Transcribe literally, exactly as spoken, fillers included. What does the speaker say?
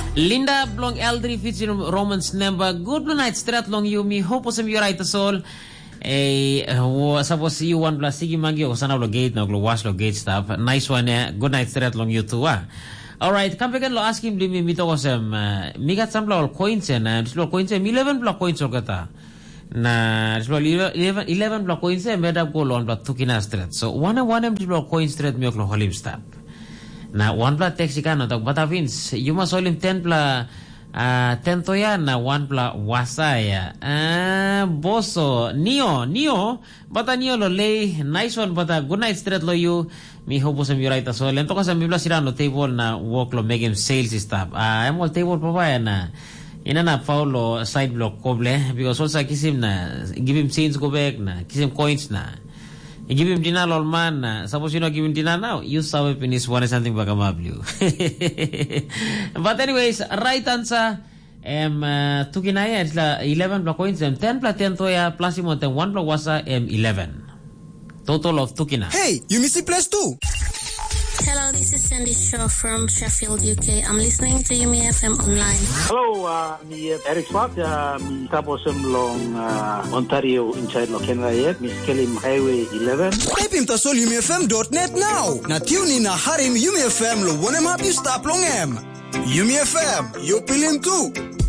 Linda Blong Eldri featuring Romance Nemba. Good night straight long you me. Hope was you right soul. Eh, suppose you one plus Sigi Mangi or Sana Gate no wash lo gate stuff. Nice one. Eh? Good night straight long you too. Ah. All right. Come again. Lo ask him. Limi mito ko sem. Mi gat some block coins and slow coins. Eleven block coins or kata. Na slow eleven eleven block coins and made up go on block Tukina straight. So one and one empty block coin straight milk lo holim stop. Na one block taxi kano tak batavins. You must holim ten pla. Ah, uh, tento yan na one pla wasaya. Ah, uh, boso Neo, Neo, bata Neo lo lay nice one bata good night straight lo you. Mi hopo sa mi right as well. Ento kasi mi bla sira no table na walk lo make him sales stuff. Ah, uh, emo table pa ba na. Ina na Paulo side block koble because also kisim na give him change go back na kisim coins na. I give him dinner all man na. Suppose you not give him dinner now, you saw it in his one something back amablu. But anyways, right answer um uh, tukinaya is la eleven block coins and ten plus ten toya plus him ten one block wasa m eleven. Total of tukina. Hey, you miss the place too. Hello, this is Sandy Shaw from Sheffield, U K. I'm listening to Yumi F M online. Hello, uh, me uh, Eric Swart, uh, me taposem long uh, Ontario inside lo Canada yet, me Skellim Highway eleven. Type him to sol yumi f m dot net now. Na tune in na harim Yumi F M lo one em happy stop long em. Yumi F M, you feeling too.